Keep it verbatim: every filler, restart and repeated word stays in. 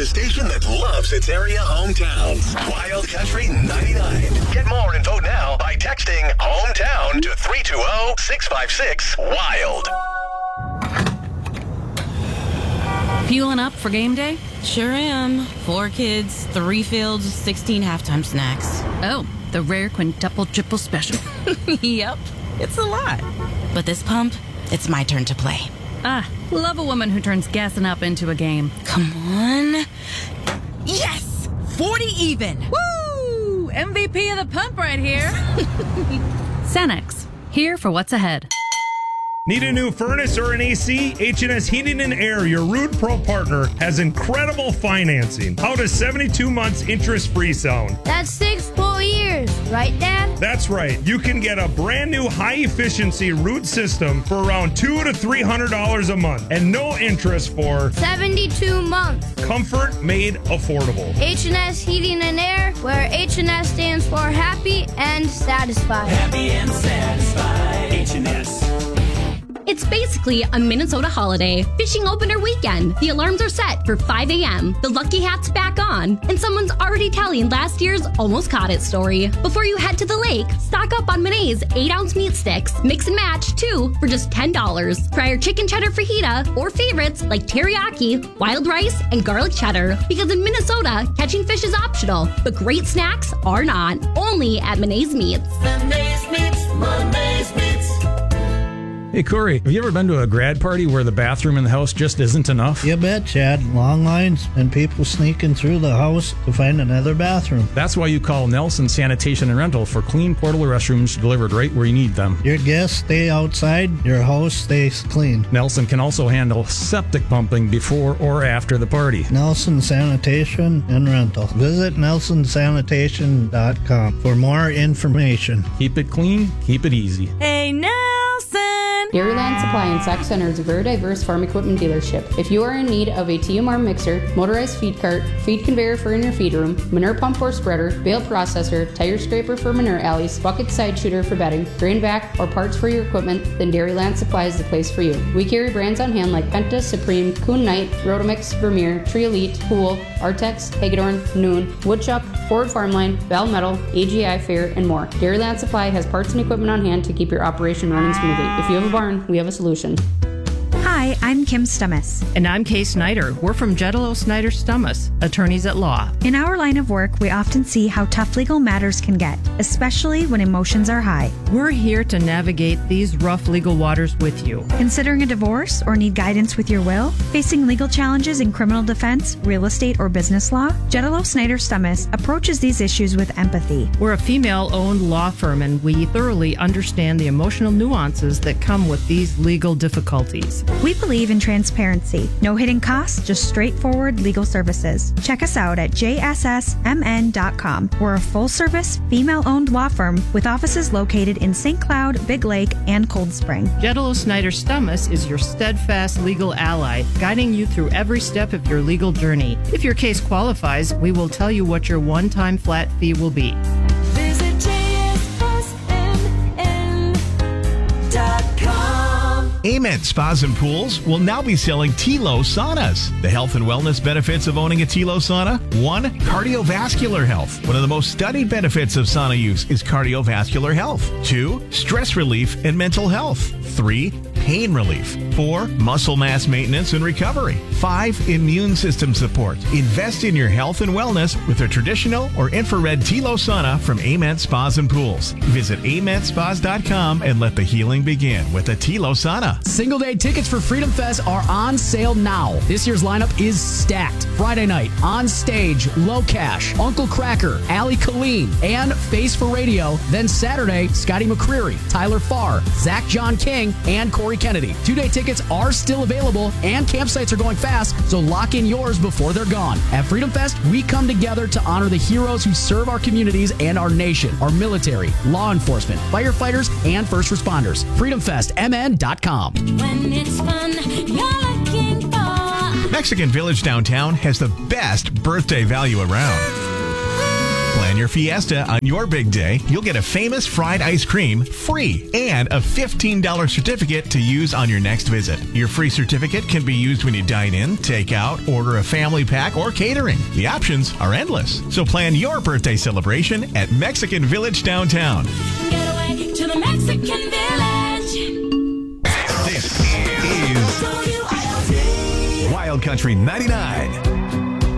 station that loves its area hometowns. Wild Country ninety-nine. Get more info now by texting hometown to three two zero, six five six, wild. Fueling up for game day? Sure am. Four kids, three fields, sixteen halftime snacks. Oh, the rare quintuple triple special. Yep, it's a lot. But this pump, it's my turn to play. Ah, love a woman who turns gassing up into a game. Come on. Yes! forty even! Woo! M V P of the pump right here. Cenex, here for what's ahead. Need a new furnace or an A C? H and S Heating and Air, your Rude Pro partner, has incredible financing. How does seventy-two months interest-free sound? That's six full years, right, Dad? That's right. You can get a brand new high-efficiency Rude system for around two hundred to three hundred dollars a month and no interest for seventy-two months. Comfort made affordable. H and S Heating and Air, where H and S stands for happy and satisfied. Happy and satisfied. H and S. It's basically a Minnesota holiday. Fishing opener weekend. The alarms are set for five a.m. The lucky hat's back on. And someone's already telling last year's Almost Caught It story. Before you head to the lake, stock up on Monet's eight ounce meat sticks. Mix and match, two, for just ten dollars. Try our chicken cheddar fajita or favorites like teriyaki, wild rice, and garlic cheddar. Because in Minnesota, catching fish is optional, but great snacks are not. Only at Monet's Meats. Monet's Meats. Monet's Meats. Hey, Corey, have you ever been to a grad party where the bathroom in the house just isn't enough? You bet, Chad. Long lines and people sneaking through the house to find another bathroom. That's why you call Nelson Sanitation and Rental for clean, portable restrooms delivered right where you need them. Your guests stay outside, your house stays clean. Nelson can also handle septic pumping before or after the party. Nelson Sanitation and Rental. Visit nelson sanitation dot com for more information. Keep it clean, keep it easy. Hey, Nelson! Dairyland Supply and Sac Center is a very diverse farm equipment dealership. If you are in need of a T M R mixer, motorized feed cart, feed conveyor for in your feed room, manure pump or spreader, bale processor, tire scraper for manure alleys, bucket side shooter for bedding, grain vac, or parts for your equipment, then Dairyland Supply is the place for you. We carry brands on hand like Penta, Supreme, Kuhn Knight, Rotomix, Vermeer, Tree Elite, Pool, Artex, Hagedorn, Noon, Woodchuck, Ford Farmline, Val Metal, A G I Fair, and more. Dairyland Supply has parts and equipment on hand to keep your operation running smoothly. If you have a barn, we have a solution. Hi, I'm Kim Stummis. And I'm Kay Snyder. We're from Jedelo Snyder Stummis, attorneys at law. In our line of work, we often see how tough legal matters can get, especially when emotions are high. We're here to navigate these rough legal waters with you. Considering a divorce or need guidance with your will? Facing legal challenges in criminal defense, real estate, or business law? Jedelo Snyder Stummis approaches these issues with empathy. We're a female-owned law firm, and we thoroughly understand the emotional nuances that come with these legal difficulties. We believe in transparency. No hidden costs, just straightforward legal services. Check us out at j s s m n dot com. We're a full-service, female-owned law firm with offices located in Saint Cloud, Big Lake, and Cold Spring. Jedelo Snyder Stummis is your steadfast legal ally, guiding you through every step of your legal journey. If your case qualifies, we will tell you what your one-time flat fee will be. Visit j s s m n dot com. Amen Spas and Pools will now be selling T-Low saunas. The health and wellness benefits of owning a T-Low sauna: one, cardiovascular health. One of the most studied benefits of sauna use is cardiovascular health. Two, stress relief and mental health. Three, pain relief. Four, muscle mass maintenance and recovery. Five, immune system support. Invest in your health and wellness with a traditional or infrared T-Low sauna from Amen Spas and Pools. Visit amen spas dot com and let the healing begin with a T-Low sauna. Single day tickets for Freedom Fest are on sale now. This year's lineup is stacked. Friday night, On Stage, Low Cash, Uncle Cracker, Ali Colleen, and Face for Radio. Then Saturday, Scotty McCreery, Tyler Farr, Zach John King, and Corey Kennedy. Two-day tickets are still available, and campsites are going fast, so lock in yours before they're gone. At Freedom Fest, we come together to honor the heroes who serve our communities and our nation, our military, law enforcement, firefighters, and first responders. freedom fest m n dot com. When it's fun, you're looking for. Mexican Village downtown has the best birthday value around. Plan Plan your fiesta on your big day. You'll get a Famous fried ice cream free and a fifteen dollars certificate to use on your next visit. Your free certificate can be used when you dine in, take out, order a family pack, or catering. The options are endless. So plan your birthday celebration at Mexican Village downtown. Get away to the Mexican Village. This is Wild Country ninety-nine.